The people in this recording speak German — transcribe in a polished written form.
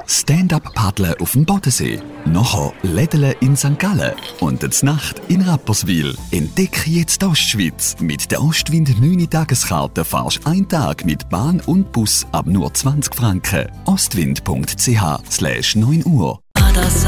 Stand-up-Paddeln auf dem Bodensee. Nachher Lädeln in St. Gallen. Und die Nacht in Rapperswil. Entdecke jetzt die Ostschweiz. Mit der Ostwind 9 Tageskarte fahrst du einen Tag mit Bahn und Bus ab nur 20 Franken. Ostwind.ch/9 Uhr.